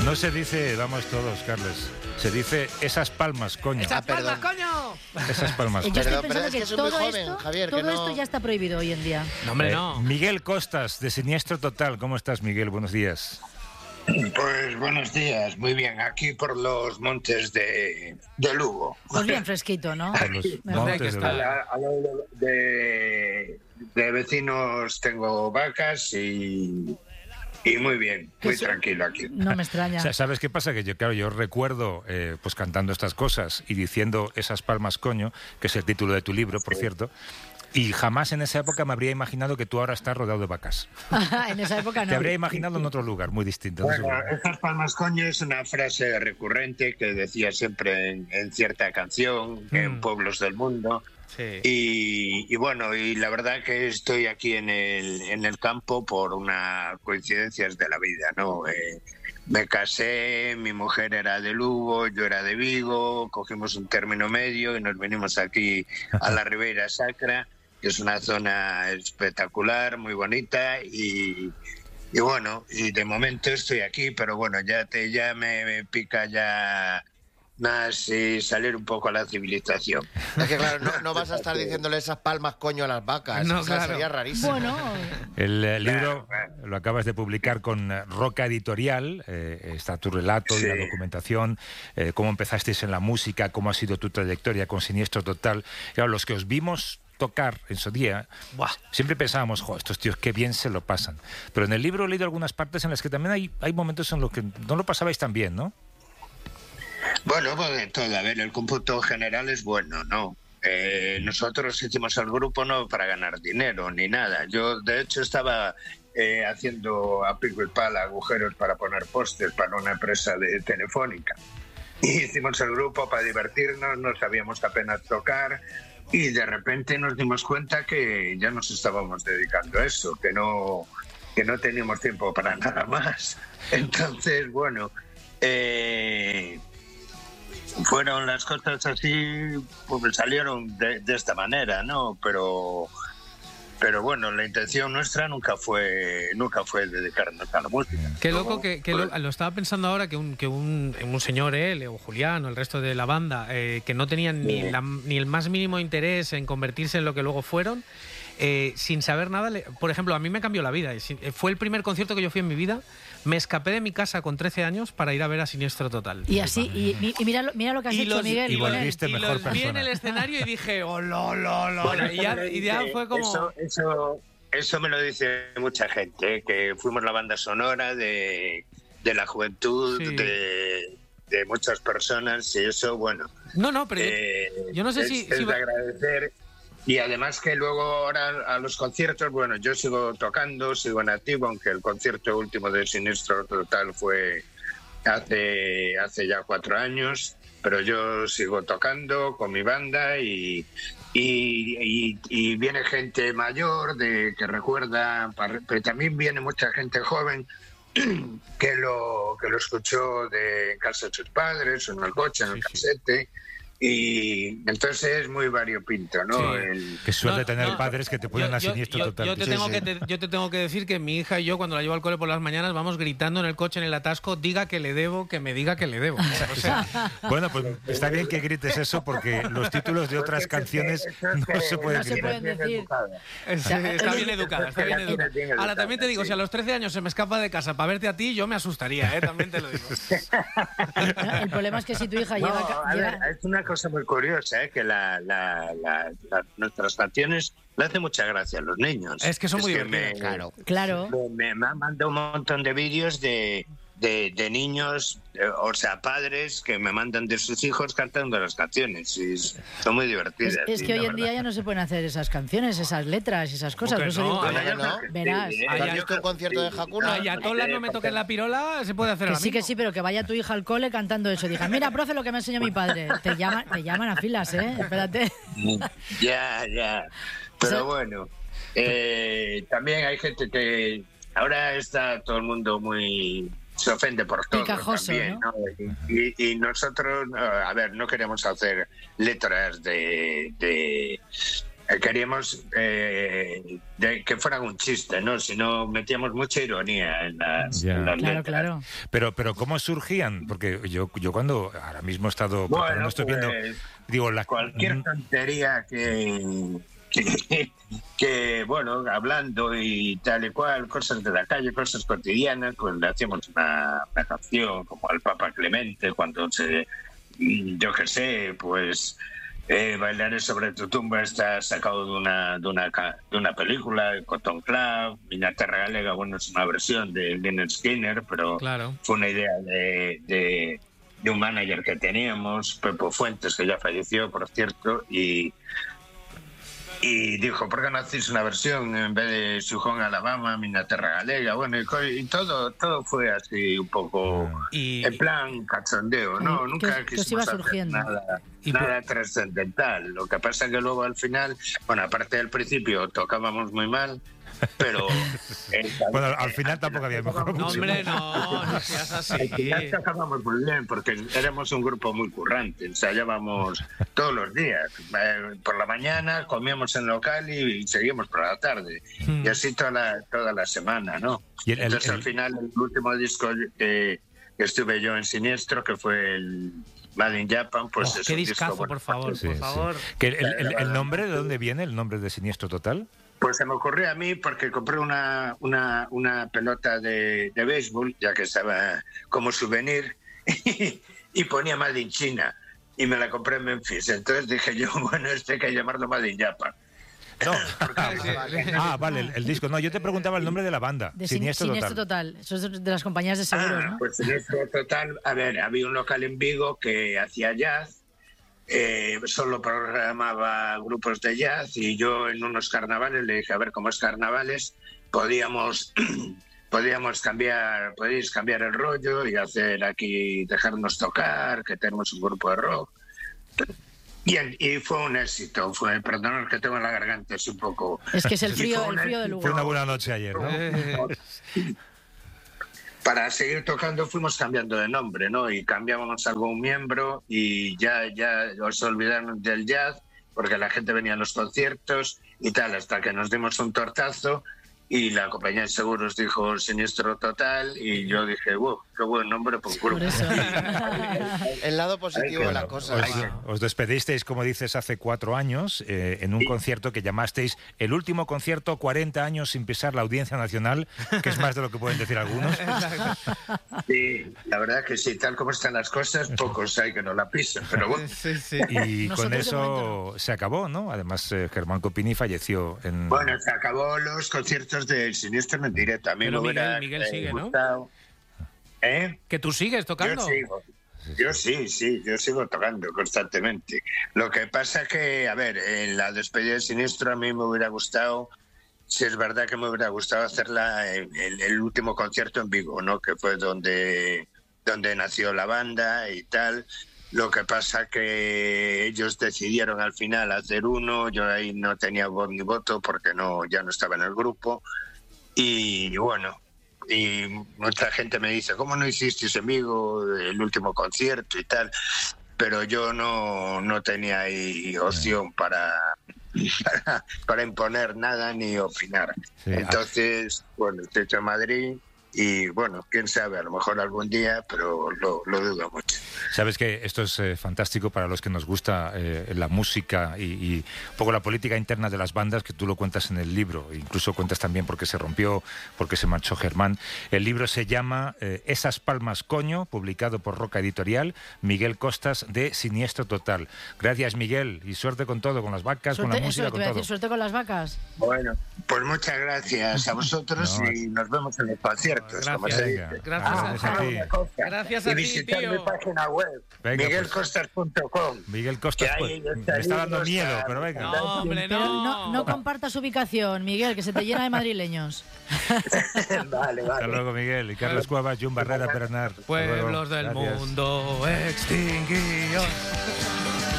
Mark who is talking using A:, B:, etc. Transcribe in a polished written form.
A: No se dice, vamos todos, Carles. Se dice esas palmas, coño.
B: ¡Esas palmas, coño!
A: Esas palmas.
C: Yo estoy
B: Perdón,
C: pensando
B: es que
C: que
B: soy muy
C: todo
B: joven,
C: esto,
B: Javier,
C: todo
B: que no-
C: esto ya está prohibido hoy en día.
D: No, hombre, no.
A: Miguel Costas, de Siniestro Total. ¿Cómo estás, Miguel? Buenos días.
E: Pues buenos días, muy bien, aquí por los montes de Lugo.
C: Pues bien fresquito, ¿no?
A: Por los montes de
D: estar.
A: Lugo.
E: Al lado de vecinos tengo vacas y muy bien, muy tranquilo aquí.
C: No me extraña.
A: O sea, ¿sabes qué pasa? Que yo recuerdo pues cantando estas cosas y diciendo esas palmas, coño, que es el título de tu libro, por cierto, y jamás en esa época me habría imaginado que tú ahora estás rodeado de vacas.
C: En esa época no.
A: Te habría imaginado en otro lugar, muy distinto.
E: Bueno, esas palmas coño es una frase recurrente que decía siempre en cierta canción, en pueblos del mundo.
D: Sí.
E: Y bueno, y la verdad que estoy aquí en el campo por una coincidencias de la vida, ¿no? Me casé, mi mujer era de Lugo, yo era de Vigo, cogimos un término medio y nos venimos aquí a la Ribeira Sacra, que es una zona espectacular, muy bonita y bueno, y de momento estoy aquí, pero bueno, ya me pica ya más salir un poco a la civilización.
B: Es que claro, no vas a estar diciéndole esas palmas coño a las vacas.
D: No,
B: O sea,
D: claro.
B: sería rarísimo.
C: Bueno,
A: El libro
E: Claro.
A: lo acabas de publicar con Roca Editorial, está tu relato y la
E: Sí.
A: documentación, cómo empezasteis en la música, cómo ha sido tu trayectoria con Siniestro Total. Claro, los que os vimos tocar en su día,
D: Buah.
A: siempre pensábamos, jo, estos tíos qué bien se lo pasan. Pero en el libro he leído algunas partes en las que también hay momentos en los que no lo pasabais tan bien, ¿no?
E: Bueno, pues de todo. A ver, el cómputo general es bueno, ¿no? Nosotros hicimos el grupo no para ganar dinero ni nada. Yo, de hecho, estaba haciendo a pico y pala agujeros para poner pósters para una empresa de telefónica. Y hicimos el grupo para divertirnos, no sabíamos apenas tocar y de repente nos dimos cuenta que ya nos estábamos dedicando a eso, que no teníamos tiempo para nada más. Entonces, bueno... fueron las cosas así, pues salieron de esta manera, ¿no? Pero bueno, la intención nuestra nunca fue dedicarnos a la música.
D: Qué loco que lo estaba pensando ahora que un señor, él o Julián o el resto de la banda, que no tenían ni el más mínimo interés en convertirse en lo que luego fueron, sin saber nada. Por ejemplo, a mí me cambió la vida. Fue el primer concierto que yo fui en mi vida. Me escapé de mi casa con 13 años para ir a ver a Siniestro Total.
C: y así, y mira lo que has hecho, Miguel.
A: y
C: con él.
A: volviste
D: Y
A: mejor
D: los vi en
A: persona.
D: el escenario y dije, oh, y ya fue como...
E: Eso me lo dice mucha gente, que fuimos la banda sonora de la juventud,
D: Sí.
E: de muchas personas y eso, bueno...
D: No, pero yo no sé si
E: es
D: va-
E: de agradecer. Y además que luego ahora a los conciertos, bueno, yo sigo tocando, sigo en activo, aunque el concierto último de Siniestro Total fue hace ya 4 años, pero yo sigo tocando con mi banda y viene gente mayor que recuerda, pero también viene mucha gente joven que lo escuchó en casa de sus padres, o en el coche, en el casete. Y entonces es muy variopinto, ¿no?
D: Sí.
A: Qué suerte tener
D: No,
A: padres que te ponen a Siniestro Total.
D: Yo te tengo que decir que mi hija y yo, cuando la llevo al cole por las mañanas, vamos gritando en el coche, en el atasco, diga que le debo, que me diga que le debo. O sea,
A: Bueno, pues está bien que grites eso porque los títulos de otras canciones no se pueden
C: No se
A: gritar.
C: pueden decir.
D: está bien educada, está bien educada. Ahora, también te digo, si a los 13 años se me escapa de casa para verte a ti, yo me asustaría, también te lo digo.
C: El problema es que si tu hija
E: No,
C: llega...
E: a ver, es una cosa muy curiosa, que nuestras canciones le hace mucha gracia a los niños.
D: Es que son muy divertidas.
C: Claro.
E: Me han mandado un montón de vídeos de niños, o sea, padres que me mandan de sus hijos cantando las canciones y son muy divertidas.
C: Es
E: sí,
C: que
E: la
C: hoy en día
E: verdad.
C: ya no se pueden hacer esas canciones, esas letras, esas cosas.
D: ¿Cómo que
C: Por eso
D: no?
C: digo,
D: Ahora
B: ya no.
C: verás.
E: Sí,
B: ¿Has
D: Ay,
B: visto un concierto de Hakuna?
D: Ayatollah, no me toques la pirola, se puede hacer
C: Que
D: ahora
C: sí,
D: mismo.
C: pero que vaya tu hija al cole cantando eso. Diga, mira, profe, lo que me enseñó mi padre. Te llaman a filas, espérate.
E: Ya. Pero
C: Eso-
E: bueno, también hay gente que ahora está todo el mundo se ofende por todo
C: Picajoso,
E: también,
C: ¿no?
E: Y nosotros, a ver, no queremos hacer letras queríamos que fuera un chiste, ¿no? Si no, metíamos mucha ironía en las letras.
C: Claro.
A: Pero ¿cómo surgían? Porque yo cuando ahora mismo he estado...
E: Bueno,
A: no estoy viendo... Digo,
E: cualquier tontería que, bueno, hablando y tal y cual, cosas de la calle, cosas cotidianas, pues le hacíamos una canción, como al Papa Clemente, cuando yo qué sé, pues... Bailaré sobre tu tumba está sacado de una película, Cotton Club, Miña Terra Galega, bueno, es una versión de Lynyrd Skynyrd, pero fue una idea de un manager que teníamos, Pepo Fuentes, que ya falleció, por cierto, y dijo, ¿por qué no hacéis una versión en vez de Sujón Alabama, Miña Terra Galega? Bueno, y todo fue así un poco en plan cachondeo, ¿no? Nunca quisimos hacer nada trascendental. Lo que pasa es que luego al final, bueno, aparte del principio tocábamos muy mal, pero...
A: bueno, al final tampoco había mejor.
D: No, hombre, no seas así.
E: Al final tocábamos muy bien, porque éramos un grupo muy currante, ensayábamos todos los días. Por la mañana comíamos en local y seguíamos por la tarde. Y así toda la semana, ¿no? Entonces al final el último disco que estuve yo en Siniestro, que fue el Made in Japan, pues es
D: qué
E: un
D: discazo,
E: disco,
D: por favor,
A: Sí.
D: por favor.
A: ¿El nombre de dónde viene, el nombre de Siniestro Total?
E: Pues se me ocurrió a mí porque compré una pelota de béisbol, ya que estaba como souvenir, y ponía Made in China, y me la compré en Memphis. Entonces dije yo, bueno, hay que llamarlo Made in Japan.
A: No. Vale, el disco. No, yo te preguntaba el nombre de la banda.
C: De
A: Siniestro
C: Total. Eso es de las compañías de seguros, ¿no?
E: Pues Siniestro Total, a ver, había un local en Vigo que hacía jazz, solo programaba grupos de jazz, y yo en unos carnavales le dije, a ver, como es carnavales, podíais cambiar el rollo y hacer aquí, dejarnos tocar, que tenemos un grupo de rock. Y fue un éxito. Perdonad que tengo la garganta, es un poco...
C: Es que es el frío de Lugo.
A: Fue una buena noche ayer, ¿no?
E: Para seguir tocando fuimos cambiando de nombre, ¿no? Y cambiábamos algún miembro y ya os olvidaron del jazz, porque la gente venía a los conciertos y tal, hasta que nos dimos un tortazo y la compañía de seguros dijo Siniestro Total, y yo dije, qué buen nombre por grupo.
C: Por eso.
B: El lado positivo de las cosas.
A: Os despedisteis, como dices, hace 4 años en un concierto que llamasteis el último concierto 40 años sin pisar la Audiencia Nacional, que es más de lo que pueden decir algunos.
E: Sí, la verdad que sí, tal como están las cosas, pocos hay que no la pisen, pero bueno.
D: Sí.
A: Y
C: Nosotros
A: con
C: de
A: eso
C: momento
A: se acabó, ¿no? Además, Germán Copini falleció en...
E: Bueno, se acabó los conciertos de Siniestro en directo. A mí
D: Pero
E: me hubiera
D: Miguel sigue, ¿no?
E: gustado.
D: Que tú sigues tocando.
E: Yo sigo tocando constantemente. Lo que pasa que, a ver, en la despedida de Siniestro a mí me hubiera gustado, si es verdad que me hubiera gustado hacerla el último concierto en Vigo, ¿no? Que fue donde nació la banda y tal. Lo que pasa que ellos decidieron al final hacer uno, yo ahí no tenía voz ni voto porque ya no estaba en el grupo, y bueno, y mucha gente me dice, ¿cómo no hicisteis en Vigo el último concierto y tal? Pero yo no tenía ahí opción para imponer nada ni opinar.
A: Sí.
E: Entonces, bueno, estoy en Madrid y bueno, quién sabe, a lo mejor algún día, pero lo dudo mucho.
A: Sabes que esto es fantástico para los que nos gusta la música y un poco la política interna de las bandas, que tú lo cuentas en el libro, incluso cuentas también por qué se rompió, por qué se marchó Germán. El libro se llama Esas palmas coño, publicado por Roca Editorial, Miguel Costas de Siniestro Total. Gracias, Miguel, y suerte con todo, con las vacas, con la música, con todo.
C: Suerte con las vacas.
E: Bueno, pues muchas gracias a vosotros y nos vemos en los conciertos. Como se dice.
D: Gracias a ti. Gracias a
E: y
D: ti,
E: visitar
D: tío.
E: mi página web,
A: Venga,
E: miguelcostas.com.
A: Miguel Costas,
E: Que
A: pues,
E: ahí
A: me está dando miedo, pero venga.
D: No, hombre,
C: Pero
D: no.
C: no compartas ubicación, Miguel, que se te llena de madrileños.
E: Vale.
A: Hasta luego, Miguel. Y Carlos Cuevas, John Barrera, Bernard.
D: Pueblos del mundo extinguidos.